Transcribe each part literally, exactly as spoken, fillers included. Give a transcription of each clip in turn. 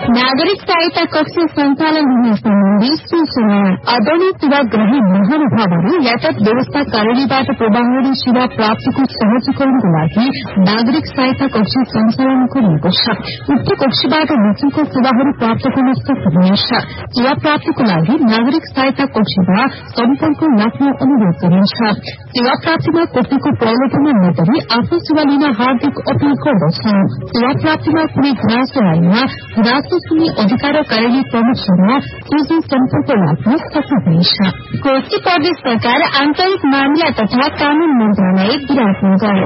नागरिक सहायता कक्ष सञ्चालन हुने सम्बन्धी सूचना आदरणीय सेवाग्राही महानुभावहरू यातायात व्यवस्था कार्यालयबाट प्रवाहरी सेवा प्राप्तिको सहजीकरणको लागि नागरिक सहायता कक्ष सञ्चालन गरिएको छ। उक्त कक्षबाट निशुल्क सेवाहरू प्राप्त गर्न सक्नुहुनेछ। सेवा प्राप्तिको लागि नागरिक सहायता कक्षमा सम्पर्क राख्न अनुरोध गरिन्छ। सेवा प्राप्तिमा कतिको प्रलोभनमा नगरी आफ्नो सेवा लिन हार्दिक अपील गर्दछौं। सेवा प्राप्तिमा कुनै गुनासो आएमा गुनासो सुन्ने अधिकार कार्यालय प्रमुखसँग सोझै सम्पर्क राख्न सक्नुहुनेछ। कोशी प्रदेश सरकार आन्तरिक मामिला तथा कानून मन्त्रालय विराटनगर।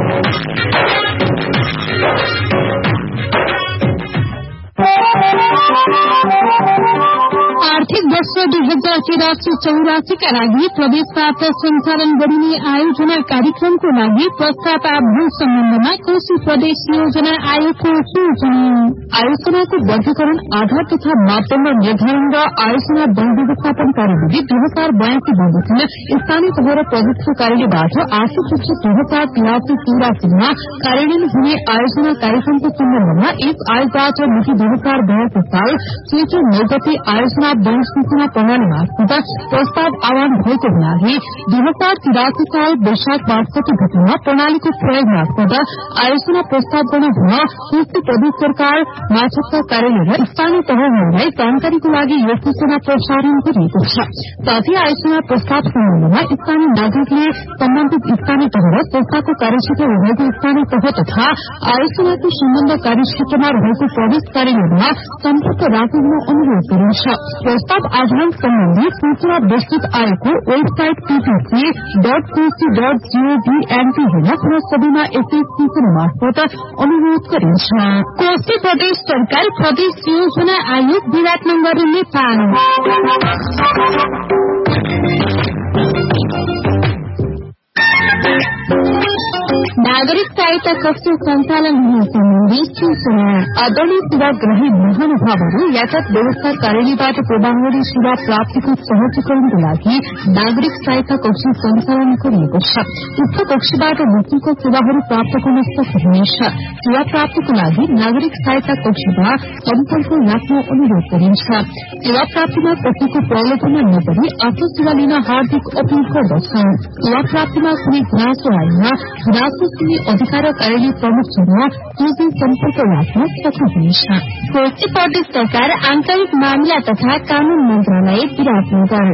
आर्थिक वर्ष दुई हजार तिरासी चौरासीका लागि प्रदेशबाट सञ्चालन गरिने आयोजना कार्यक्रमको लागि प्रस्ताव आह्वान सम्बन्धमा कोशी प्रदेश योजना आयोगको सूचना। आयोजनाको वर्गीकरण आधार तथा मापदण्ड निर्धारण र आयोजना वन व्यवस्थापन कार्यविधि दुई हजार बयासी बमोजिम स्थानीय तह र प्रदेशको कार्यालयबाट आर्थिक वर्ष दुई हजार तिरासी चौरासीमा कार्यान्वयन हुने आयोजना कार्यक्रमको सम्बन्धमा एक आयोगबाट मिति दुई हजार बयासी साल चैत्र नौ गते आयोजना वन सूचना प्रणाली मार्फत प्रस्ताव आह्वान भएको हुनाले दुई हजार तिरासी साल वैशाख बासठी गतेमा प्रणालीको प्रयोग मार्फत आयोजना प्रस्ताव गर्न हुन कोशी प्रदेश सरकार माछक्का कार्यालय र स्थानीय तहहरूलाई जानकारीको लागि यो सूचना प्रसारण गरिएको छ। साथै आयोजना प्रस्ताव सम्बन्धमा स्थानीय नागरिकले सम्बन्धित स्थानीय तह र संस्थाको कार्यक्षेत्र रहेको स्थानीय तह तथा आयोजनाको सम्बन्ध कार्यक्षेत्रमा रहेको प्रदेश कार्यालयमा सम्पर्क राख्न अनुरोध गरिन्छ। प्रस्ताव आह्वान सम्बन्धी सूचना विस्तृत आयोगको website PPC dot Koshi dot gov NP हेर्न पुनः सबैमा यसै सूचना मार्फत अनुरोध गरिन्छ। कोशी प्रदेश सरकार प्रदेश योजना आयोग विराटनगर नेपाल। नागरिक सहायता कक्ष सञ्चालन हुने सम्बन्धी सूचना आदरणीय सेवाग्राही महानुभावहरू यातायात व्यवस्था कार्यालयबाट प्रवाहरी सेवा प्राप्तिको सहजीकरणको लागि नागरिक सहायता कक्ष सञ्चालन गरिएको छ। उक्त कक्षबाट निशुल्क सेवाहरू प्राप्त गर्न सक्नुहुनेछ। सेवा प्राप्तिको लागि नागरिक सहायता कक्षमा सम्पर्क राख्न अनुरोध गरिन्छ। सेवा प्राप्तिमा कतिको प्रलोभनमा नगरी आफ्नो सेवा लिन हार्दिक अपील गर्दछौं। सेवा प्राप्तिमा कुनै गुनासो आएमा गुनासो सुन्ने अधिकार कार्यालय प्रमुखसँग सोझै सम्पर्क राख्न सक्नुहुनेछ। कोशी प्रदेश सरकार आन्तरिक मामिला तथा कानून मन्त्रालय विराटनगर।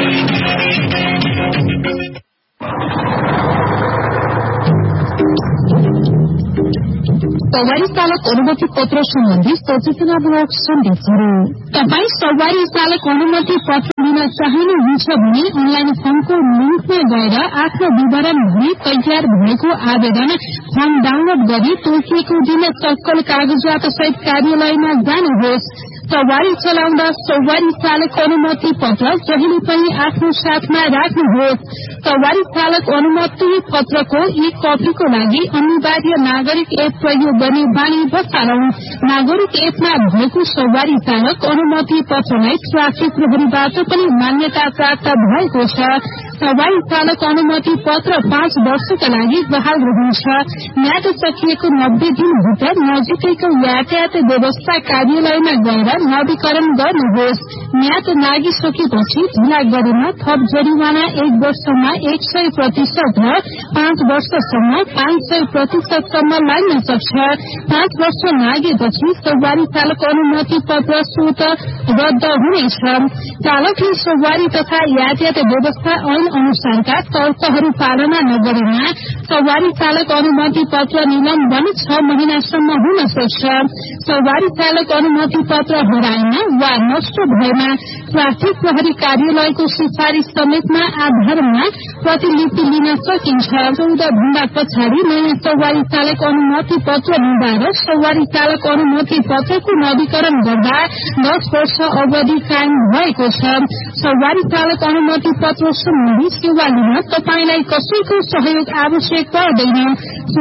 सवारी चालक अनुमति पत्र सम्बन्धी सचेतनामूलक सन्देशहरू। तपाई सवारी चालक अनुमति पत्र लिन चाहनुहुन्छ भने अनलाइन फर्मको लिंकमा गएर आफ्नो विवरण भरी तयार भएको आवेदन फर्म डाउनलोड गरी तोकिएको दिन सक्कल कागजात सहित कार्यालयमा जानुहोस्। सवारी चलाउँदा सवारी चालक अनुमति पत्र जहिले पनि आफ्नो साथमा राख्नुहोस्। सवारी चालक अनुमति पत्रको ई कपीको लागि अनिवार्य नागरिक एप प्रयोग गर्ने बानी बसालौं। नागरिक एपमा भएको सवारी चालक अनुमति पत्रलाई ट्राफिक प्रहरीबाट पनि मान्यता प्राप्त भएको छ। सवारी चालक अनुमति पत्र पाँच वर्षका लागि बहाल रहन्छ। म्याद सकिएको नब्बे दिनभित्र नजिकैको यातायात व्यवस्था कार्यालयमा गएर नवीकरण गर्नुहोस्। म्याद नागिसकेपछि ढिला गरेर थप जरिवाना एक वर्षमा एक सय प्रतिशत र पाँच वर्षसम्म पाँच सय प्रतिशतसम्म लाग्न सक्छ। पाँच वर्ष नागेपछि सवारी चालक अनुमति पत्र स्वत रद्द हुनेछ। चालकले सवारी तथा यातायात व्यवस्था ऐन अनुसारका शर्तहरू पालना नगरेमा सवारी चालक अनुमति पत्र निलम्बन छ महिनासम्म हुन सक्छ। सवारी चालक अनुमति पत्र हराएमा वा नष्ट भएमा ट्राफिक प्रहरी कार्यालयको सिफारिश समेतमा आधारमा प्रतिलिपि लिन सकिन्छ। चौध भन्दा पछाडि नयाँ सवारी चालक अनुमति पत्र लिँदा र सवारी चालक अनुमति पत्रको नवीकरण गर्दा दस वर्ष अवधि कायम भएको छ। सवारी चालक अनुमति पत्र सम्बन्धी सेवा लिन तपाईलाई कसैको सहयोग आवश्यक पर्दैन।